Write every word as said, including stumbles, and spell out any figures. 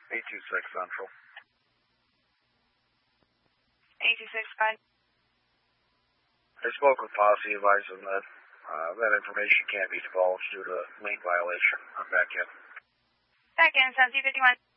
eight two six Central. eight two six, fine. I spoke with Posse, advising that uh, that information can't be divulged due to link violation. I'm back in. Back in, seventeen fifty-one.